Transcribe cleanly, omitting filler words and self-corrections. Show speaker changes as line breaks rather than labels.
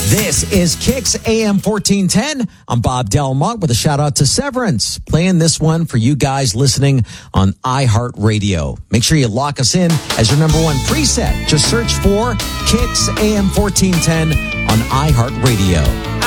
This is Kicks AM 1410. I'm Bob Delmont with a shout out to Severance. Playing this one for you guys listening on iHeartRadio. Make sure you lock us in as your number one preset. Just search for Kicks AM 1410 on iHeartRadio.